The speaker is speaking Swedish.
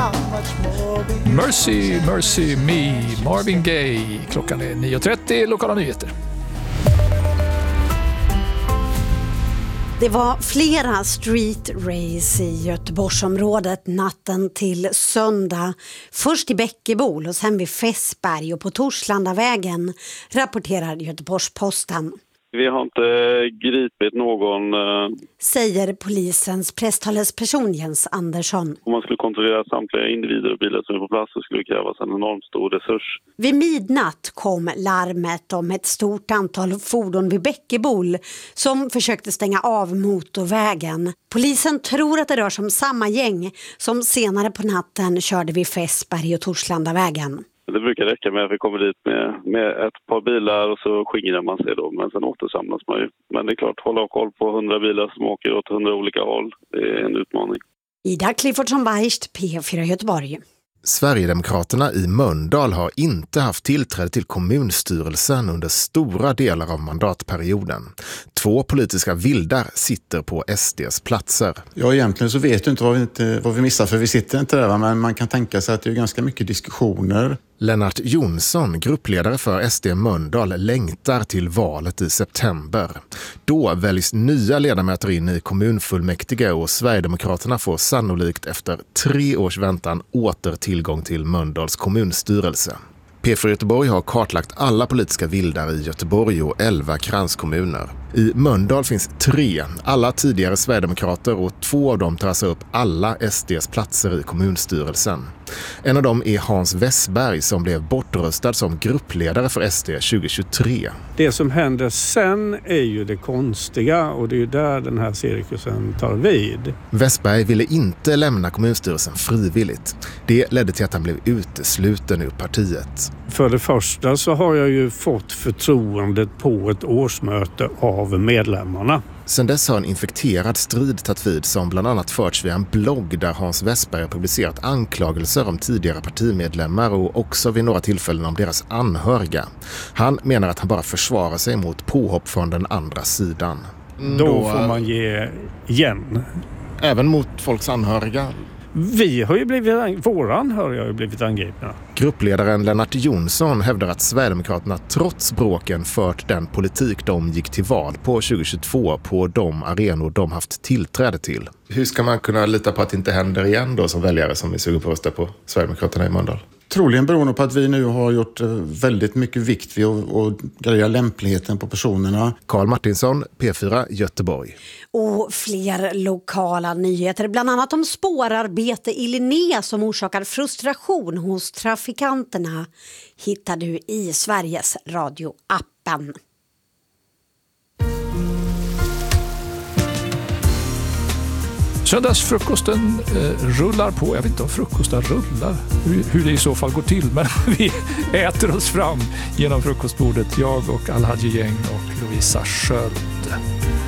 Mercy, Mercy Me, Marvin Gaye. Klockan är 9.30, lokala nyheter. Det var flera street race i Göteborgsområdet natten till söndag. Först i Bäckebol och sen vid Fässberg och på Torslandavägen, rapporterar Göteborgs-Posten. Vi har inte gripit någon, säger polisens presstalesperson Jens Andersson. Om man skulle kontrollera samtliga individer och bilar som är på plats så skulle det krävas en enormt stor resurs. Vid midnatt kom larmet om ett stort antal fordon vid Bäckebol som försökte stänga av motorvägen. Polisen tror att det rör sig om samma gäng som senare på natten körde vid Fässberg och Torslandavägen. Det brukar räcka med att vi kommer dit med ett par bilar och så skingrar man sig då. Men sen återsamlas man ju. Men det är klart, hålla koll på 100 bilar som åker åt 100 olika håll. Det är en utmaning. Ida Cliffordsson-Weicht, P4 Göteborg. Sverigedemokraterna i Mölndal har inte haft tillträde till kommunstyrelsen under stora delar av mandatperioden. 2 politiska vildar sitter på SDs platser. Ja, egentligen så vet du inte vad vi missar, för vi sitter inte där, men man kan tänka sig att det är ganska mycket diskussioner. Lennart Jonsson, gruppledare för SD Mölndal, längtar till valet i september. Då väljs nya ledamöter in i kommunfullmäktige och Sverigedemokraterna får sannolikt efter 3 års väntan åter tillgång till Mölndals kommunstyrelse. P4 Göteborg har kartlagt alla politiska vildar i Göteborg och 11 kranskommuner. I Mölndal finns 3, alla tidigare Sverigedemokrater, och 2 av dem tar upp alla SDs platser i kommunstyrelsen. En av dem är Hans Westberg som blev bortröstad som gruppledare för SD 2023. Det som händer sen är ju det konstiga, och det är ju där den här cirkusen tar vid. Westberg ville inte lämna kommunstyrelsen frivilligt. Det ledde till att han blev utesluten ur partiet. För det första så har jag ju fått förtroendet på ett årsmöte av medlemmarna. Sen dess har en infekterad strid tagit vid som bland annat förts via en blogg där Hans Westberg har publicerat anklagelser om tidigare partimedlemmar och också vid några tillfällen om deras anhöriga. Han menar att han bara försvarar sig mot påhopp från den andra sidan. Då får man ge igen. Även mot folks anhöriga? Vi har ju våra anhöriga har ju blivit angripna. Gruppledaren Lennart Jonsson hävdar att Sverigedemokraterna trots bråken fört den politik de gick till val på 2022 på de arenor de haft tillträde till. Hur ska man kunna lita på att det inte händer igen då som väljare som är sugen på att rösta på Sverigedemokraterna i Mölndal? Troligen beroende på att vi nu har gjort väldigt mycket vikt vid att greja lämpligheten på personerna. Karl Martinsson, P4 Göteborg. Och fler lokala nyheter, bland annat om spårarbete i Linné som orsakar frustration hos trafikanterna, hittar du i Sveriges Radio-appen. Söndagsfrukosten rullar på. Jag vet inte om frukosten rullar, hur det i så fall går till. Men vi äter oss fram genom frukostbordet. Jag och Alhaji Gäng och Lovisa Sköld.